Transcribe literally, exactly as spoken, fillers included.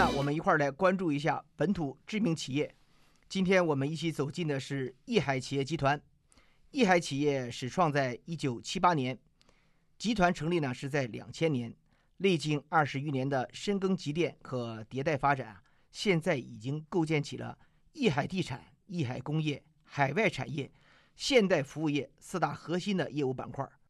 呢，我们一块儿来关注一下本土知名企业。今天我们一起走进的是益海企业集团。益海企业始创在一九七八年，集团成立呢是在两千年，历经二十余年的深耕积淀和迭代发展啊，现在已经构建起了益海地产、益海工业、海外产业、现代服务业四大核心的业务板块。